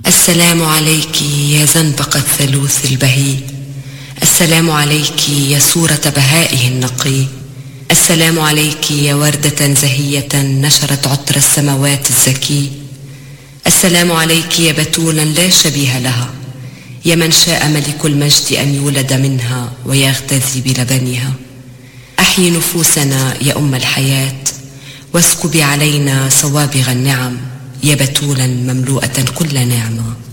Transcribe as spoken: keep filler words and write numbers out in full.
السلام عليك يا زنبق الثلوث البهي، السلام عليك يا صورة بهائه النقي، السلام عليك يا وردة زهية نشرت عطر السماوات الزكي، السلام عليك يا بتولا لا شبيه لها، يا من شاء ملك المجد أن يولد منها ويغتذي بلبنها. أحيي نفوسنا يا أم الحياة، واسكبي علينا صوابغ النعم، يا بتولا مملوءة كل نعمة.